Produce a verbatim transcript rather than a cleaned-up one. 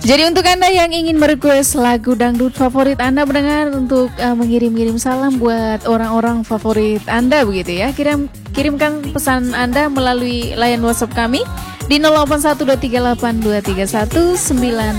Jadi untuk Anda yang ingin merequest lagu dangdut favorit Anda mendengar untuk uh, mengirim-kirim salam buat orang-orang favorit Anda begitu ya. Kirim kirimkan pesan Anda melalui layan WhatsApp kami di nol delapan satu dua tiga delapan dua tiga satu sembilan